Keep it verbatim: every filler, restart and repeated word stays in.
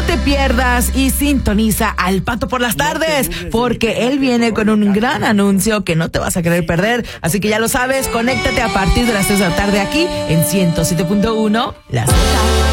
te pierdas y sintoniza al Pato por las tardes, porque él viene con un gran anuncio que no te vas a querer perder. Así que ya lo sabes, conéctate a partir de las tres de la tarde aquí en ciento siete punto uno La Z.